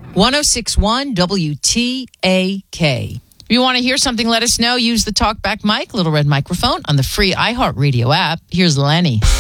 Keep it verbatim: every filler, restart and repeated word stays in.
ten sixty-one W T A K. If you want to hear something, let us know. Use the TalkBack mic, Little Red Microphone, on the free iHeartRadio app. Here's Lenny.